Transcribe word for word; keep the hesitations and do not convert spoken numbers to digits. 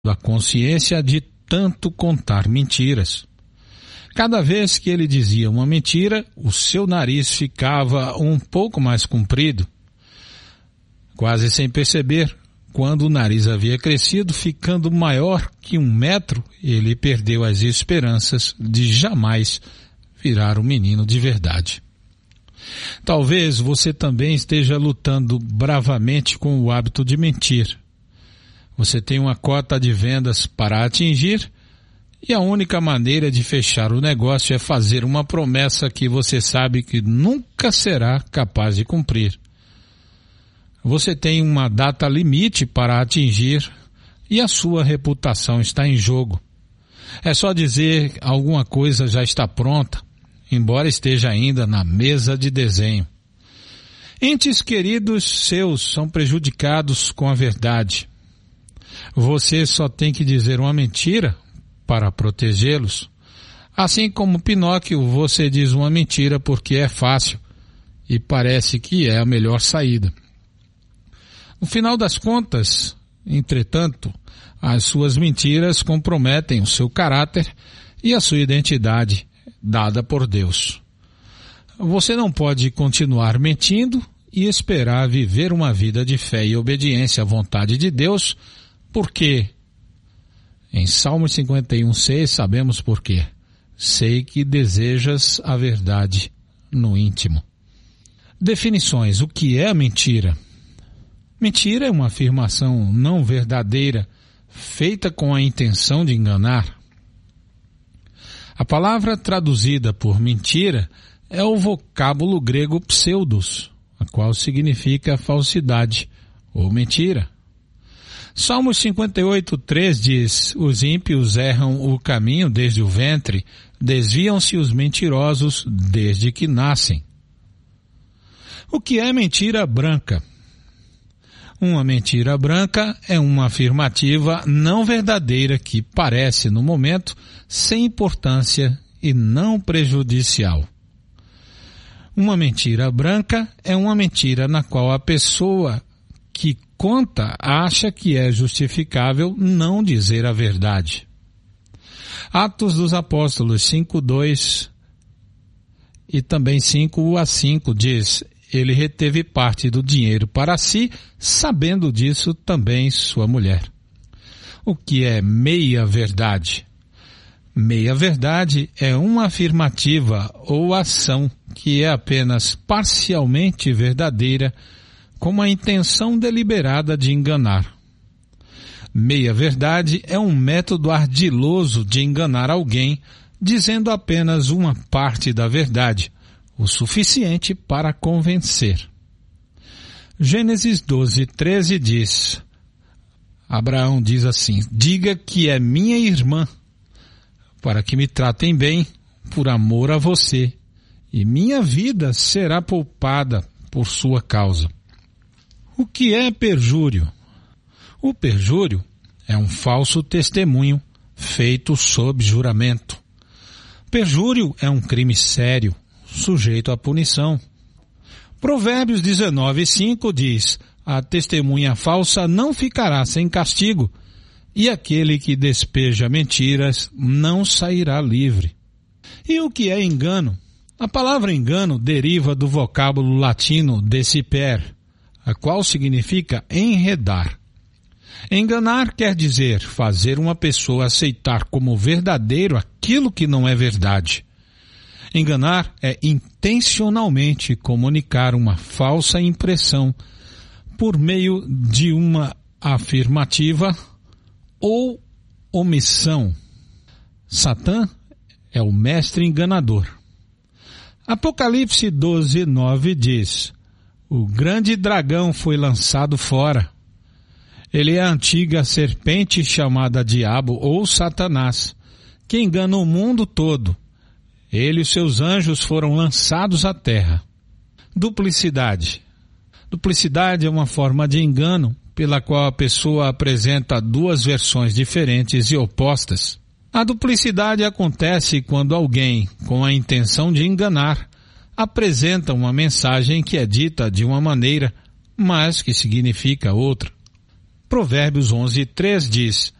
a consciência de tanto contar mentiras. Cada vez que ele dizia uma mentira, o seu nariz ficava um pouco mais comprido. Quase sem perceber, quando o nariz havia crescido, ficando maior que um metro, ele perdeu as esperanças de jamais virar um menino de verdade. Talvez você também esteja lutando bravamente com o hábito de mentir. Você tem uma cota de vendas para atingir e a única maneira de fechar o negócio é fazer uma promessa que você sabe que nunca será capaz de cumprir. Você tem uma data limite para atingir e a sua reputação está em jogo. É só dizer alguma coisa já está pronta, embora esteja ainda na mesa de desenho. Entes queridos seus são prejudicados com a verdade. Você só tem que dizer uma mentira para protegê-los. Assim como Pinóquio, você diz uma mentira porque é fácil e parece que é a melhor saída. No final das contas, entretanto, as suas mentiras comprometem o seu caráter e a sua identidade dada por Deus. Você não pode continuar mentindo e esperar viver uma vida de fé e obediência à vontade de Deus, porque em Salmo cinquenta e um, seis sabemos por quê. Sei que desejas a verdade no íntimo. Definições. O que é a mentira? Mentira é uma afirmação não verdadeira, feita com a intenção de enganar. A palavra traduzida por mentira é o vocábulo grego pseudos, a qual significa falsidade ou mentira. Salmos cinquenta e oito, três diz: os ímpios erram o caminho desde o ventre, desviam-se os mentirosos desde que nascem. O que é mentira branca? Uma mentira branca é uma afirmativa não verdadeira que parece, no momento, sem importância e não prejudicial. Uma mentira branca é uma mentira na qual a pessoa que conta acha que é justificável não dizer a verdade. Atos dos Apóstolos cinco, dois e também cinco a cinco diz: ele reteve parte do dinheiro para si, sabendo disso também sua mulher. O que é meia-verdade? Meia-verdade é uma afirmativa ou ação que é apenas parcialmente verdadeira, com a intenção deliberada de enganar. Meia-verdade é um método ardiloso de enganar alguém, dizendo apenas uma parte da verdade, o suficiente para convencer. Gênesis doze, treze diz, Abraão diz assim: diga que é minha irmã, para que me tratem bem por amor a você, e minha vida será poupada por sua causa. O que é perjúrio? O perjúrio é um falso testemunho feito sob juramento. Perjúrio é um crime sério, sujeito à punição. Provérbios dezenove, cinco diz: a testemunha falsa não ficará sem castigo, e aquele que despeja mentiras não sairá livre. E o que é engano? A palavra engano deriva do vocábulo latino deciper, a qual significa enredar. Enganar quer dizer fazer uma pessoa aceitar como verdadeiro aquilo que não é verdade. Enganar é intencionalmente comunicar uma falsa impressão por meio de uma afirmativa ou omissão. Satã é o mestre enganador. Apocalipse doze, nove diz: o grande dragão foi lançado fora. Ele é a antiga serpente chamada Diabo ou Satanás, que engana o mundo todo. Ele e seus anjos foram lançados à terra. Duplicidade. Duplicidade é uma forma de engano pela qual a pessoa apresenta duas versões diferentes e opostas. A duplicidade acontece quando alguém, com a intenção de enganar, apresenta uma mensagem que é dita de uma maneira, mas que significa outra. Provérbios onze, três diz: